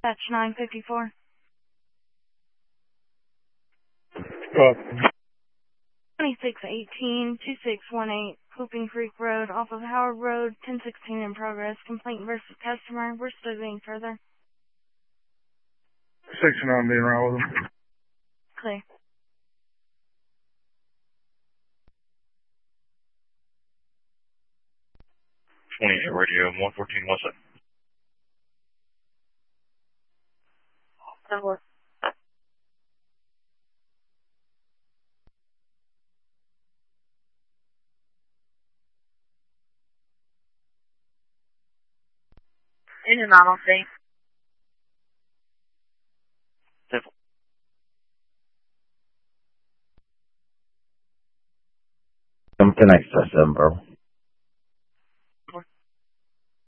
Batch 954. 2618-2618, Hooping Creek Road, off of Howard Road, 1016 in progress. Complaint versus customer. We're studying further. 69 being around with them. Clear. Radio 114, what's up? Over. In and out, okay. Simple. Something extra simple.